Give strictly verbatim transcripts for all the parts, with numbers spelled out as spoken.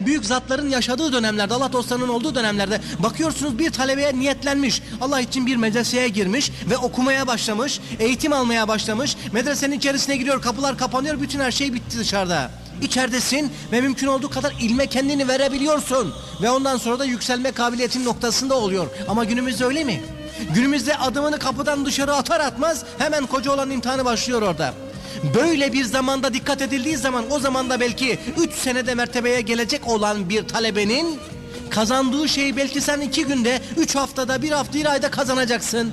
büyük zatların yaşadığı dönemlerde, Allah dostlarının olduğu dönemlerde bakıyorsunuz bir talebeye niyetlenmiş. Allah için bir medreseye girmiş ve okumaya başlamış, eğitim almaya başlamış. Medresenin içerisine giriyor, kapılar kapanıyor, bütün her şey bitti dışarıda. İçeridesin ve mümkün olduğu kadar ilme kendini verebiliyorsun. Ve ondan sonra da yükselme kabiliyetin noktasında oluyor. Ama günümüzde öyle mi? Günümüzde adımını kapıdan dışarı atar atmaz hemen koca olan imtihanı başlıyor orada. Böyle bir zamanda dikkat edildiği zaman, o zamanda belki üç senede mertebeye gelecek olan bir talebenin kazandığı şeyi belki sen iki günde, üç haftada, bir hafta, bir ayda kazanacaksın.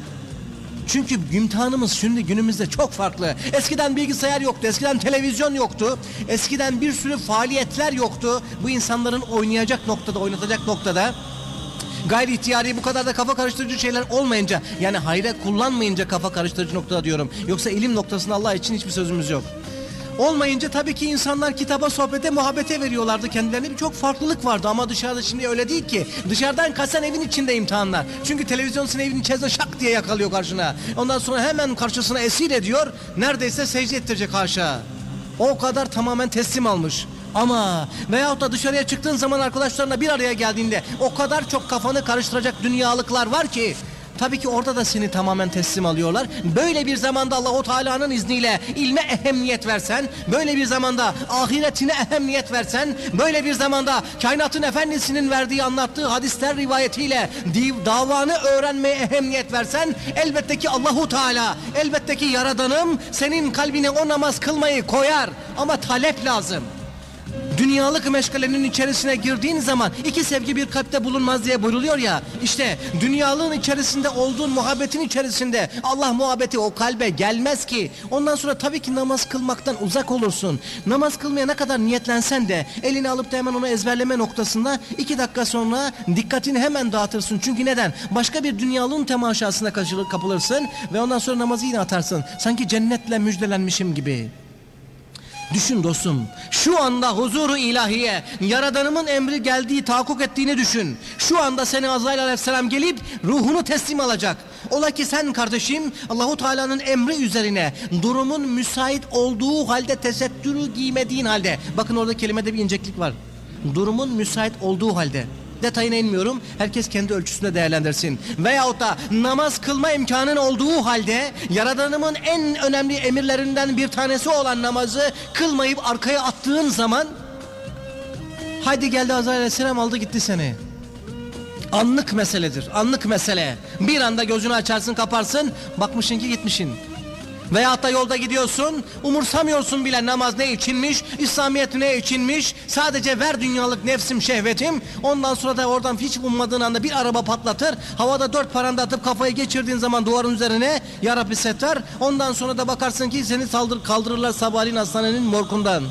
Çünkü imtihanımız şimdi günümüzde çok farklı. Eskiden bilgisayar yoktu, eskiden televizyon yoktu, eskiden bir sürü faaliyetler yoktu. Bu insanların oynayacak noktada, oynatacak noktada gayri ihtiyari bu kadar da kafa karıştırıcı şeyler olmayınca, yani hayra kullanmayınca kafa karıştırıcı noktada diyorum. Yoksa ilim noktasında Allah için hiçbir sözümüz yok. Olmayınca tabii ki insanlar kitaba, sohbete, muhabbete veriyorlardı kendilerine. Birçok farklılık vardı ama dışarıda şimdi öyle değil ki. Dışarıdan kaçsan evin içinde imtihanlar. Çünkü televizyon seni evin içerisinde şak diye yakalıyor karşına. Ondan sonra hemen karşısına esir ediyor. Neredeyse secde ettirecek haşa. O kadar tamamen teslim almış. Ama veyahut da dışarıya çıktığın zaman arkadaşlarına bir araya geldiğinde o kadar çok kafanı karıştıracak dünyalıklar var ki tabii ki orada da seni tamamen teslim alıyorlar. Böyle bir zamanda Allah-u Teala'nın izniyle ilme ehemmiyet versen, böyle bir zamanda ahiretine ehemmiyet versen, böyle bir zamanda kainatın efendisinin verdiği, anlattığı hadisler rivayetiyle davanı öğrenmeye ehemmiyet versen, elbette ki Allah-u Teala, elbette ki Yaradanım senin kalbine o namaz kılmayı koyar. Ama talep lazım. Dünyalık meşgalenin içerisine girdiğin zaman iki sevgi bir kalpte bulunmaz diye buyruluyor ya. İşte dünyalığın içerisinde olduğun muhabbetin içerisinde Allah muhabbeti o kalbe gelmez ki. Ondan sonra tabii ki namaz kılmaktan uzak olursun. Namaz kılmaya ne kadar niyetlensen de elini alıp da hemen onu ezberleme noktasında iki dakika sonra dikkatini hemen dağıtırsın. Çünkü neden? Başka bir dünyalığın temaşasına kapılırsın ve ondan sonra namazı yine atarsın. Sanki cennetle müjdelenmişim gibi. Düşün dostum, şu anda huzuru ilahiye, Yaradanımın emri geldiği, tahakkuk ettiğini düşün. Şu anda seni Azrail aleyhisselam gelip ruhunu teslim alacak. Ola ki sen kardeşim Allahu Teala'nın emri üzerine durumun müsait olduğu halde, tesettürü giymediğin halde, bakın orada kelimede bir inceklik var. Durumun müsait olduğu halde. Detayına inmiyorum. Herkes kendi ölçüsünde değerlendirsin. Veyahut da namaz kılma imkanın olduğu halde Yaradanımın en önemli emirlerinden bir tanesi olan namazı kılmayıp arkaya attığın zaman haydi geldi Azrail aleyhisselam aldı gitti seni. Anlık meseledir. Anlık mesele. Bir anda gözünü açarsın kaparsın bakmışsın ki gitmişsin. Veyahut da yolda gidiyorsun, umursamıyorsun bile namaz ne içinmiş, İslamiyet ne içinmiş, sadece ver dünyalık nefsim, şehvetim. Ondan sonra da oradan hiç ummadığın anda bir araba patlatır, havada dört paranda atıp kafayı geçirdiğin zaman duvarın üzerine ya Rabbi setter. Ondan sonra da bakarsın ki seni saldır, kaldırırlar sabahleyin hastanenin morgundan.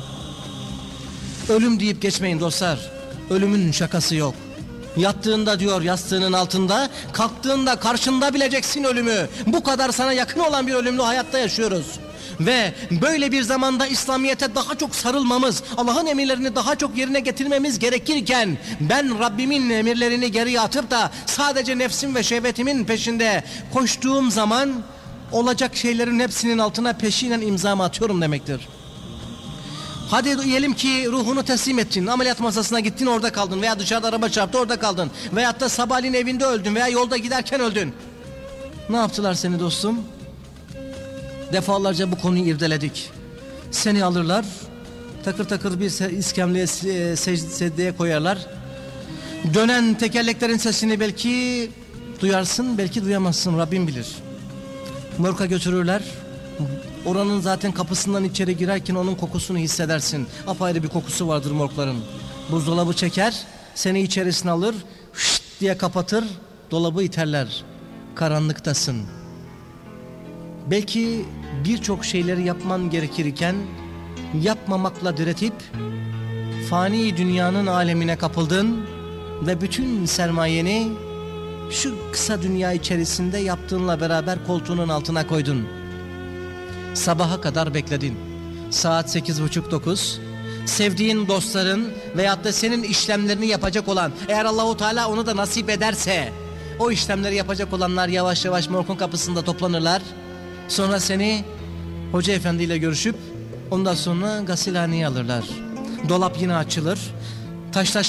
Ölüm deyip geçmeyin dostlar, ölümün şakası yok. Yattığında diyor yastığının altında, kalktığında karşında bileceksin ölümü. Bu kadar sana yakın olan bir ölümlü hayatta yaşıyoruz. Ve böyle bir zamanda İslamiyet'e daha çok sarılmamız, Allah'ın emirlerini daha çok yerine getirmemiz gerekirken ben Rabbimin emirlerini geriye atıp da sadece nefsim ve şehvetimin peşinde koştuğum zaman olacak şeylerin hepsinin altına peşinen imzamı atıyorum demektir. Hadi diyelim ki ruhunu teslim ettin, ameliyat masasına gittin orada kaldın veya dışarıda araba çarptı orada kaldın veyahut da sabahleyin evinde öldün veya yolda giderken öldün. Ne yaptılar seni dostum? Defalarca bu konuyu irdeledik. Seni alırlar, takır takır bir iskemleye, secdeye koyarlar. Dönen tekerleklerin sesini belki duyarsın, belki duyamazsın, Rabbim bilir. Morga götürürler. Oranın zaten kapısından içeri girerken onun kokusunu hissedersin. Apayrı bir kokusu vardır morgların. Buzdolabı çeker, seni içerisine alır, şşt diye kapatır, dolabı iterler. Karanlıktasın. Belki birçok şeyleri yapman gerekirken yapmamakla diretip fani dünyanın alemine kapıldın ve bütün sermayeni şu kısa dünya içerisinde yaptığınla beraber koltuğunun altına koydun. Sabaha kadar bekledin. Saat sekiz buçuk dokuz. Sevdiğin dostların veyahut da senin işlemlerini yapacak olan, eğer Allahu Teala onu da nasip ederse, o işlemleri yapacak olanlar yavaş yavaş morgun kapısında toplanırlar. Sonra seni hoca efendi ile görüşüp ondan sonra gasilhaneye alırlar. Dolap yine açılır. Taşlaşma